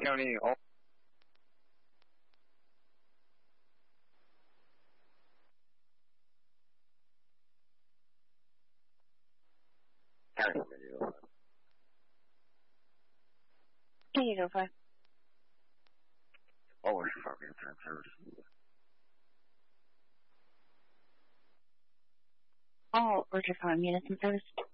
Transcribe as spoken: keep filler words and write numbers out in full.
County. All County eight oh five. Oh, it's fucking service. All urgent phone units in service.